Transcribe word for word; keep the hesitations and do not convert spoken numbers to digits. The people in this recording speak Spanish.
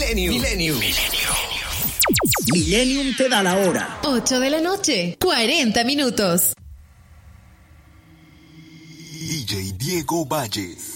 Millennium. Millennium. Millennium te da la hora. ocho de la noche, cuarenta minutos. D J Diego Valles.